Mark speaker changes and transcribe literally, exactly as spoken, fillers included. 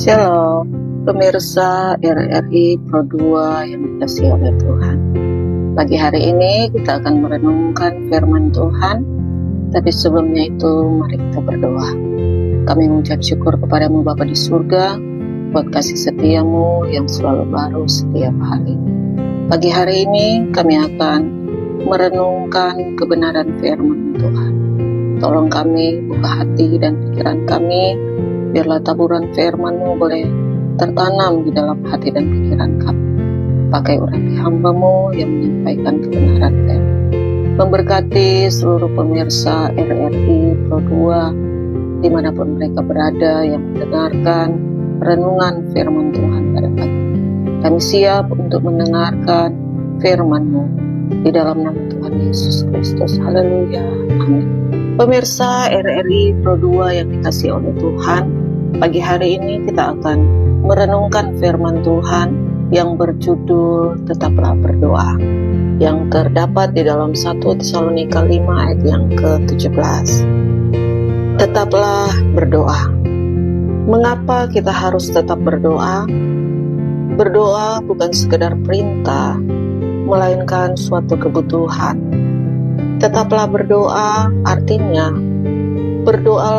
Speaker 1: Shalom, pemirsa R R I Pro dua yang dikasihi oleh Tuhan. Pagi hari ini kita akan merenungkan firman Tuhan, tapi sebelumnya itu mari kita berdoa. Kami mengucap syukur kepadamu Bapa di surga, buat kasih setiamu yang selalu baru setiap hari. Pagi hari ini kami akan merenungkan kebenaran firman Tuhan. Tolong kami buka hati dan pikiran kami, biarlah taburan firman-Mu boleh tertanam di dalam hati dan pikiran kami. Pakai urati hamba-Mu yang menyampaikan kebenaran firman. Memberkati seluruh pemirsa R R I Pro dua dimanapun mereka berada yang mendengarkan renungan firman Tuhan pada pagi. Kami siap untuk mendengarkan firman-Mu di dalam nama Tuhan Yesus Kristus. Haleluya. Amin. Pemirsa R R I Pro dua yang dikasihi oleh Tuhan, pagi hari ini kita akan merenungkan firman Tuhan yang berjudul Tetaplah Berdoa, yang terdapat di dalam satu Tesalonika lima ayat yang ke tujuh belas. Tetaplah berdoa. Mengapa kita harus tetap berdoa? Berdoa bukan sekedar perintah, melainkan suatu kebutuhan. Tetaplah berdoa artinya berdoa